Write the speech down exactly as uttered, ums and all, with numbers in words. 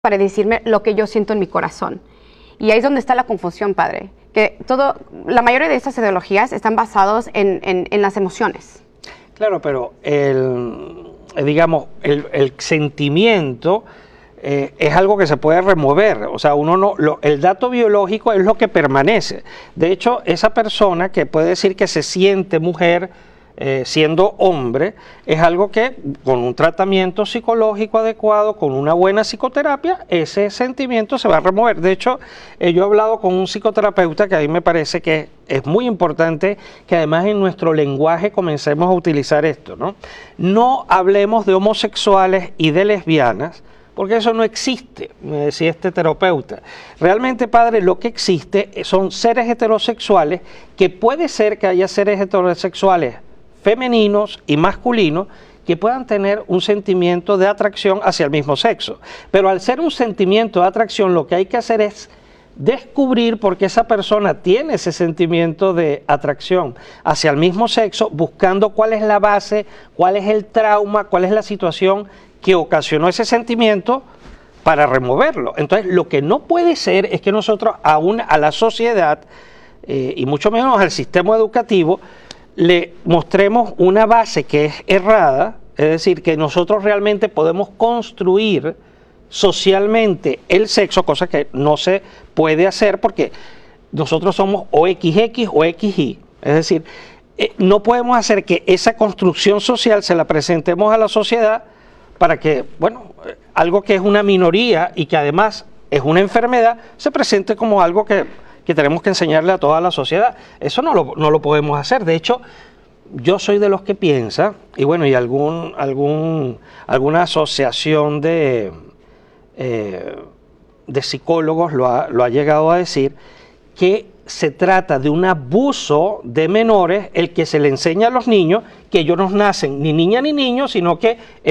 para decirme lo que yo siento en mi corazón. Y ahí es donde está la confusión, padre. Que todo, la mayoría de estas ideologías están basados en, en, en las emociones. Claro, pero el, digamos, el, el sentimiento eh, es algo que se puede remover. O sea, uno no, lo, el dato biológico es lo que permanece. De hecho, esa persona que puede decir que se siente mujer, Eh, siendo hombre, es algo que con un tratamiento psicológico adecuado, con una buena psicoterapia, ese sentimiento se va a remover. De hecho, eh, yo he hablado con un psicoterapeuta que a mí me parece que es muy importante que además en nuestro lenguaje comencemos a utilizar esto, ¿no? No hablemos de homosexuales y de lesbianas, porque eso no existe, me decía este terapeuta. Realmente, padre, lo que existe son seres heterosexuales, que puede ser que haya seres heterosexuales femeninos y masculinos que puedan tener un sentimiento de atracción hacia el mismo sexo. Pero al ser un sentimiento de atracción, lo que hay que hacer es descubrir por qué esa persona tiene ese sentimiento de atracción hacia el mismo sexo, buscando cuál es la base, cuál es el trauma, cuál es la situación que ocasionó ese sentimiento para removerlo. Entonces, lo que no puede ser es que nosotros aún a la sociedad, eh, y mucho menos al sistema educativo, le mostremos una base que es errada, es decir, que nosotros realmente podemos construir socialmente el sexo, cosa que no se puede hacer porque nosotros somos o equis equis o equis y, es decir, eh, no podemos hacer que esa construcción social se la presentemos a la sociedad para que, bueno, algo que es una minoría y que además es una enfermedad, se presente como algo que que tenemos que enseñarle a toda la sociedad. Eso no lo, no lo podemos hacer. De hecho, yo soy de los que piensa, y bueno, y algún, algún, alguna asociación de, eh, de psicólogos lo ha, lo ha llegado a decir, que se trata de un abuso de menores el que se le enseña a los niños que ellos no nacen ni niña ni niño, sino que